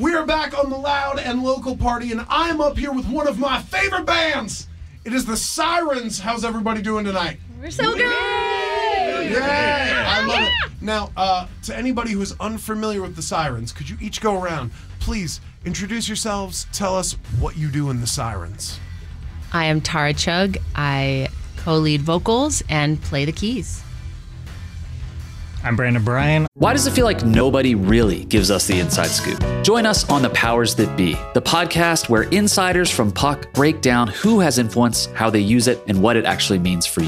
We're back on the Loud and Local Party, and I'm up here with one of my favorite bands. It is the Sirens. How's everybody doing tonight? We're so good! Yay! I love it. Now, to anybody who is unfamiliar with the Sirens, could you each go around? Please introduce yourselves. Tell us what you do in the Sirens. I am Tara Chug. I co-lead vocals and play the keys. I'm Brandon Bryan. Why does it feel like nobody really gives us the inside scoop? Join us on The Powers That Be, the podcast where insiders from Puck break down who has influence, how they use it, and what it actually means for you.